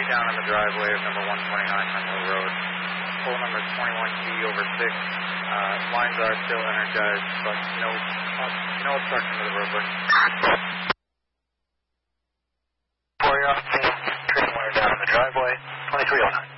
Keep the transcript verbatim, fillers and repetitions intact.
tree down in the driveway of number one twenty-nine Menlo Road. Pole number twenty-one T over six. Uh, lines are still energized, but no, uh, no obstruction to the roadway. For you on the tree wire down in the driveway, twenty-three oh nine.